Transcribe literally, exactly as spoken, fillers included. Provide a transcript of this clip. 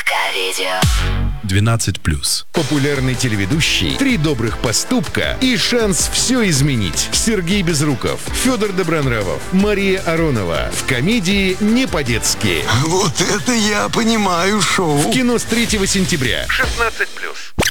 Ка-видео. двенадцать плюс. Популярный телеведущий, три добрых поступка и шанс все изменить. Сергей Безруков, Федор Добронравов, Мария Аронова. В комедии «Не по-детски». Вот это я понимаю шоу. В кино с третьего сентября. шестнадцать плюс.